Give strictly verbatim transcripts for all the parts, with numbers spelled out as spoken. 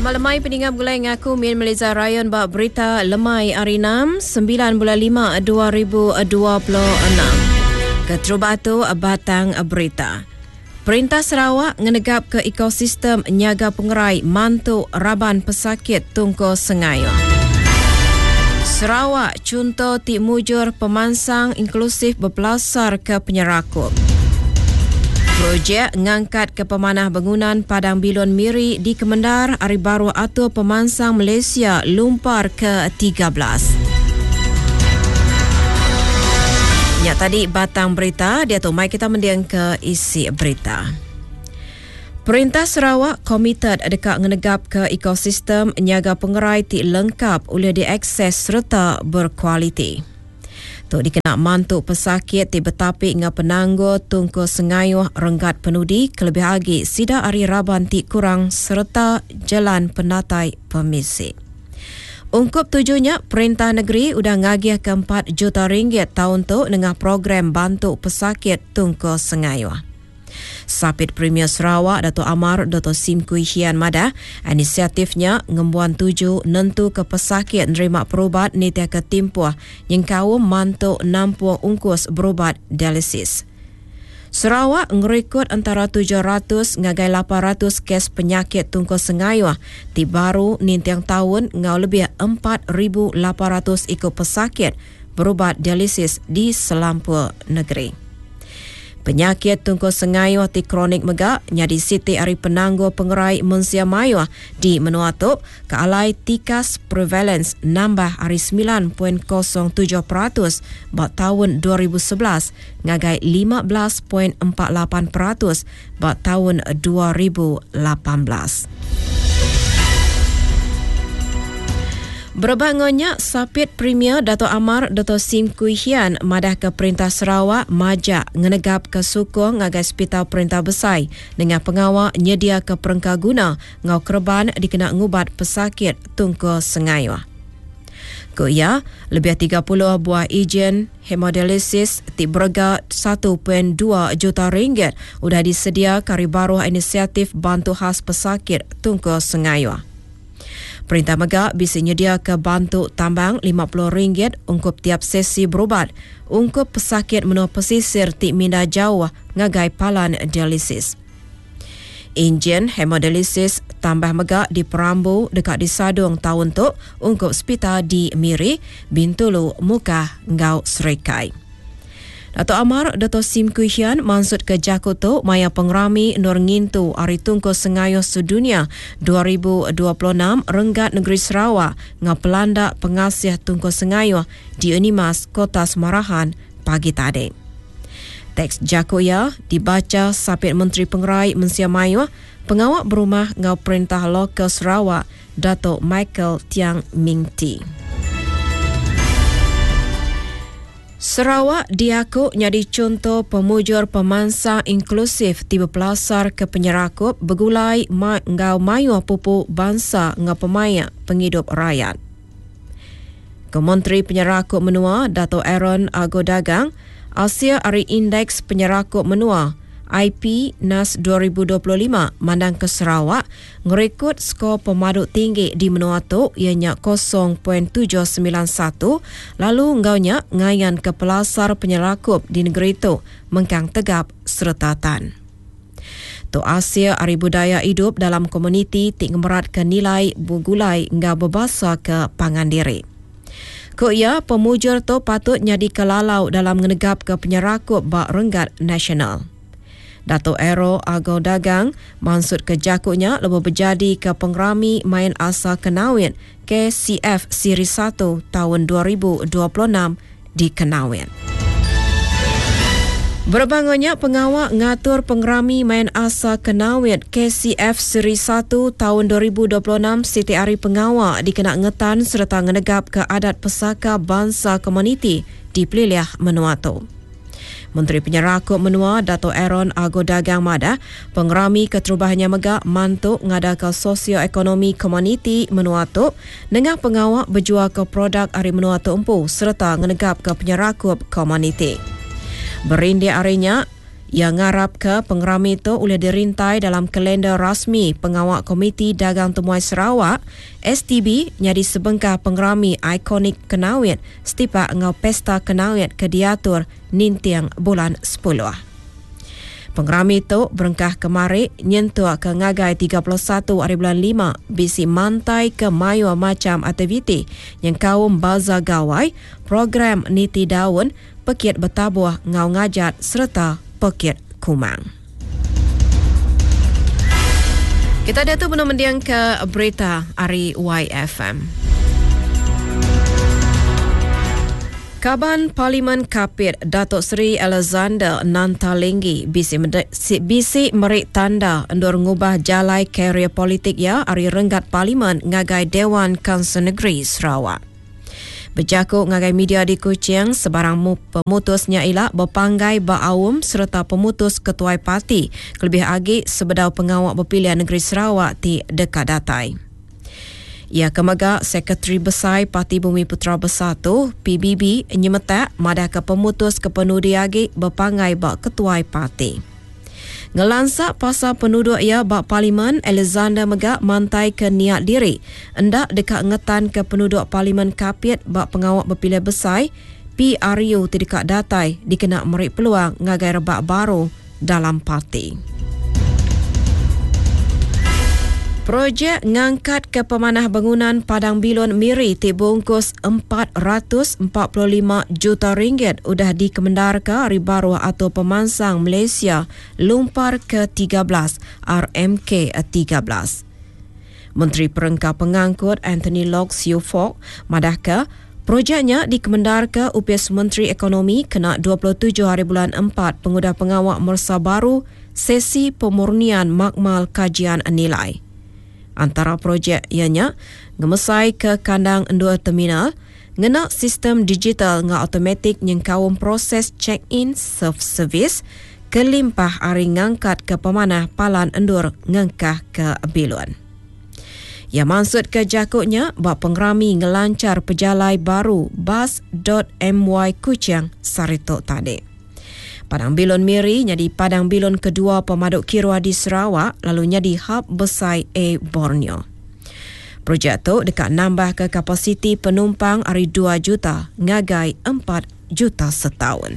Malamai peningap gulai ngaku Min Malaysia Rayon bak berita lemai hari enam, sembilan bulan lima dua ribu dua puluh enam. Keterubatu batang berita. Perintah Sarawak ngenegap ke ekosistem nyaga pengerai mantuk raban pesakit tungku Sengayu. Sarawak contoh ti mujur pemansang inklusif berpelasar ke penyerakup. Projek ngangkat ke pemanah bangunan Padang Bilon Miri di Kemendar hari baru atur pemansang Malaysia lumpar ke tiga belas. Ya tadi batang berita, dia tu mai kita mendiang ke isi berita. Perintah Sarawak komited dekat ngenegap ke ekosistem nyaga pengerai ti lengkap boleh diakses serta berkualiti. Tu dikena mantuk pesakit ti betapik ngah penanggo tungku Sengayuh renggat penudi kelebih lagi sida hari raban ti kurang serta jalan penatai permisi. Ungkup tujunya, Perintah Negeri udah ngagih ke empat juta ringgit tahun tu dengan program bantu pesakit tungku Sengayuh. Sapit Premier Sarawak Dato' Amar Dato' Sim Kui Hian Madah, inisiatifnya ngembuan tuju nentu ke pesakit nerima perubat nitia ke timpuah yang kaum mantuk enam puluh ungkus berubat dialisis. Sarawak ngerekod antara tujuh ratus ngagai lapan ratus kes penyakit tungku Sengayuh di baru nintiang tahun ngau lebih empat ribu lapan ratus ikut pesakit berubat dialisis di selampur negeri. Penyakit tungku Sengayuh ti kronik megak nyadi siti hari penanggo pengerai Mensia Mayuh di Menuatuk ke alai tikas prevalence nambah hari sembilan perpuluhan kosong tujuh peratus buat tahun dua ribu sebelas ngagai lima belas perpuluhan empat lapan peratus buat tahun dua ribu lapan belas. Berbangunnya Sapit Premier Dato' Amar Dato' Sim Kui Hian madah ke Perintah Sarawak majak ngenegap ke sukong ngagai Hospital Perintah Besai dengan pengawal nyedia ke perengka guna ngau kerban dikena ngubat pesakit tungku Sengayuh. Kuya, lebih tiga puluh buah ejen hemodialisis ti berharga satu perpuluhan dua juta ringgit sudah disedia kari baru inisiatif bantu khas pesakit tungku Sengayuh. Perintah Megak bisa nyedia ke bantu tambang lima puluh ringgit ungkup tiap sesi berubat, ungkup pesakit menua pesisir ti minda jauh ngagai palan dialisis. Enjin hemodialisis tambah Megak di Perambu dekat di Sadung tahun tu, ungkup hospital di Miri, Bintulu, Mukah, Ngau Serikai. Dato' Amar Dato' Sim Kui Hian maksud ke Jakarta maya pengrami Nur Ngintu Hari Tungku Sengayuh Sedunia dua ribu dua puluh enam renggat negeri Sarawak ngah pelanda pengasih Tungku Sengayuh di Unimas Kota Semarahan pagi tadi. Teks Jakoya dibaca Sapit Menteri Pengerai Mensia Mayuh, pengawal berumah ngau Perintah Lokal Sarawak Dato' Michael Tiang Ming Ti. Sarawak diakuk nyadi contoh pemujur pemansang inklusif tiba pelasar ke penyerakup begulai ma- ngau mayu pupuk bangsa ngau pemaya penghidup rakyat. Kementeri Penyerakup Menua Dato' Aaron Ago Dagang, Asia Hari Indeks Penyerakup Menua I P N A S dua ribu dua puluh lima mandang ke Sarawak ngerekod skor pemaduk tinggi di Menuatuk ianya kosong perpuluhan tujuh sembilan satu, lalu ngaunya ngayan ke pelasar penyerakup di negeri itu mengkang tegap serta tan. Tu Asia Hari Budaya Hidup dalam komuniti tik ngemerat ke nilai begulai ngau berbasa ke Pangandiri. Kuya pemujur tu patut nyadi kelalau dalam ngenegap ke penyerakup bak renggat nasional. Dato' Ero Ago Dagang maksud ke jakutnya lebih berjadi ke pengrami main asal Kenawit K C F Siri satu tahun dua ribu dua puluh enam di Kenawit. Berbangunnya pengawal ngatur pengrami main asal Kenawit K C F Siri satu tahun dua ribu dua puluh enam Siti Ari pengawal dikena ngetan serta ngenegap ke adat pesaka bangsa komuniti di Peliliah Menuatuk. Menteri Penyerakup Menua Dato' Aaron Ago Dagang Madah, pengrami keterubahannya megak mantuk ngadakan sosioekonomi komuniti Menuatuk dengan pengawal berjual ke produk Ari Menuatuk Empu serta ngenegap ke penyerakup komuniti. Berindi arinya, Ia ngarap ke pengerami itu boleh dirintai dalam kalender rasmi Pengawal Komiti Dagang Temuai Sarawak S T B nyadi sebengkah pengerami ikonik Kenawit setiap ngau pesta Kenawit ke diatur nintiang bulan sepuluh. Pengerami itu berengkah kemari nyentuh ke ngagai tiga puluh satu hari bulan lima bisi mantai ke mayu macam aktiviti yang kaum bazar gawai program niti daun pekit bertabuh ngau ngajat serta pekit kumang. Kita dah tu benar mendiang ke berita hari Y F M. Kaban Parlimen Kapit Datuk Seri Alexander Nantalinggi bisi bisi merik tanda endur ngubah jalai karier politik ya hari renggat Parlimen ngagai Dewan Kansel Negeri Sarawak. Berjakuk ngagai media di Kuching, sebarang pemutusnya ialah berpanggai ba'awum serta pemutus ketua parti kelebih agi sebedau pengawal berpilihan negeri Sarawak di dekat datai. Ia kemagak Sekretari Besar Parti Bumi Putera Bersatu P B B nyemetak madah ke pemutus kepenudi agi berpanggai bak ketua parti. Ngelansak pasal penduduk ia bak Parlimen, Alexander megak mantai ke niat diri endak dekat ngetan ke penduduk Parlimen Kapit bak pengawal berpilihan besar P R U tidak datai dikena merik peluang ngagai rebak baru dalam parti. Projek ngangkat ke pemanah bangunan Padang Bilun Miri tibungkus empat ratus empat puluh lima juta ringgit udah dikemendarkan hari baru atau pemansang Malaysia lumpar ke tiga belas R M K tiga belas. Menteri Perengkau Pengangkut Anthony Lok Siu Fok madahka projeknya dikemendarkan U P S Menteri Ekonomi kena dua puluh tujuh hari bulan empat pengudah pengawal mersa baru sesi pemurnian makmal kajian nilai. Antara projek ianya ngemesai ke kandang dua terminal, ngena sistem digital nga automatik yang kaum proses check-in self-service, kelimpah hari ngangkat ke pemanah palan endur ngengkah ke Bilun. Ya maksud ke jakutnya bak pengerami ngelancar pejalai baru bus dot m y Kuching Sarito tadi. Padang Bilun Miri nyadi Padang Bilun kedua pemaduk Kirwa di Sarawak lalu nyadi hub besar A Borneo. Projek tu dekat nambah ke kapasiti penumpang hari dua juta ngagai empat juta setahun.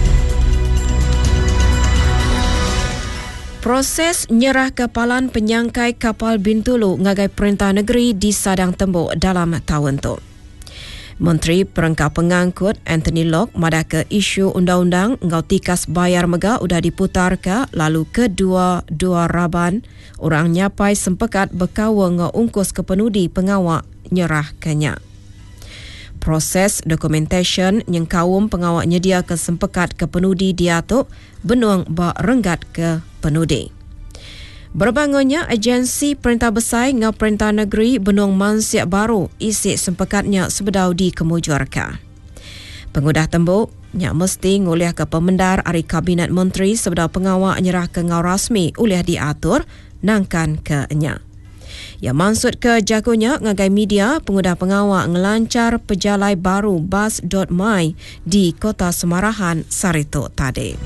Proses nyerah kepalan penyangkai kapal Bintulu ngagai Perintah Negeri di Sadang Tembuk dalam tahun tu. Menteri Perengkau Pengangkut Anthony Lok madah ke isu undang-undang ngau tikas bayar mega udah diputar ke lalu kedua dua raban orang nyapai sempekat berkawa ngau ungkus kepenudi pengawak nyerah kenya. Proses documentation yang kaum pengawak nyedia ke sempekat kepenudi diatuk benuang bak renggat ke penudi. Berbangunnya agensi Perintah Besar ngau Perintah Negeri Benung Mansiak Baru isi sempekatnya sebedau dikemujurkan. Pengudah tembuk nyak mesti nguliah ke pemendar hari Kabinet Menteri sebedau pengawal nyerah ke ngau rasmi uliah diatur nangkan ke nya. Ya maksud ke jagonya ngagai media pengudah pengawal ngelancar pejalai baru bus dot my di Kota Semarahan Sarito tadi.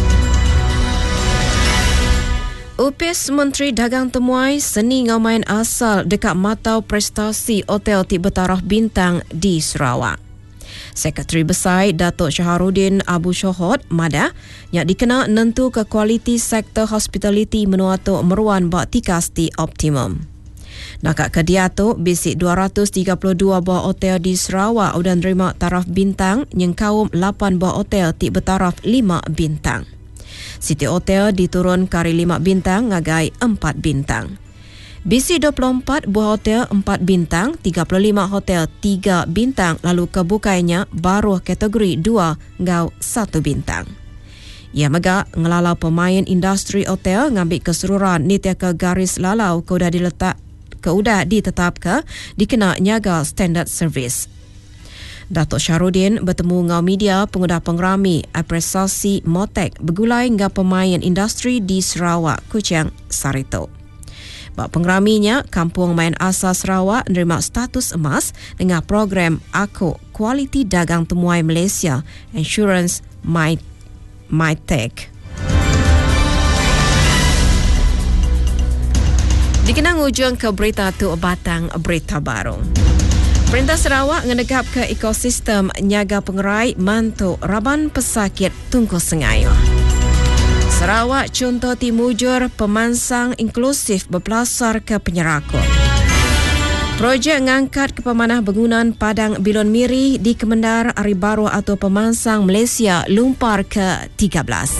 U P S Menteri Dagang Temuai seni ngau main asal dekat matau prestasi Hotel Tiga Taraf Bintang di Sarawak. Sekretari Besar Datuk Syaharudin Abu Shohod Mada yang dikenal nentu ke kualiti sektor hospitality menuatuk meruan bak tikas di optimum. Nakak ke dia tu bisik dua ratus tiga puluh dua buah hotel di Sarawak udah nerima taraf bintang yang kaum lapan buah hotel Tiga Taraf lima bintang. City Hotel diturun kari lima bintang ngagai empat bintang. B C dua puluh empat buah hotel empat bintang, tiga puluh lima hotel tiga bintang, lalu kebukainya baru kategori dua ngau satu bintang. Ia megak ngelalau pemain industri hotel ngambil keseluruhan nitia ke garis lalau ke udah diletak ke udah ditetap ke dikena nyaga standard service. Datuk Syahrudin bertemu ngau media pengudah pengerami apresiasi Motek bergulai ngau pemain industri di Sarawak, Kuching, Sarito. Bak pengeraminya, Kampung Main Asal Sarawak menerima status emas dengan program Aku Kualiti Dagang Temuai Malaysia Insurance My, MyTech. Dikenang ujung ke berita tu batang berita baru. Perintah Sarawak menegap ke ekosistem nyaga pengerai mantuk raban pesakit tungku sengayuh. Sarawak contoh timujur pemansang inklusif berpelasar ke penyerakut. Projek ngangkat ke pemanah bangunan Padang Bilon Miri di Kemendar Ari Baru atau Pemansang Malaysia lumpar ke tiga belas.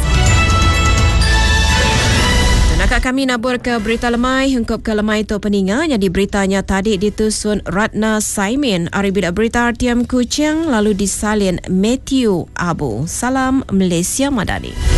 Nakak kami nabur ke berita lemai, hengkop ke lemai tu peninga. Jadi beritanya tadi ditusun Ratna Saimin, Ari Bidak Berita R T M Kuching, lalu disalin Matthew Abu. Salam Malaysia Madani.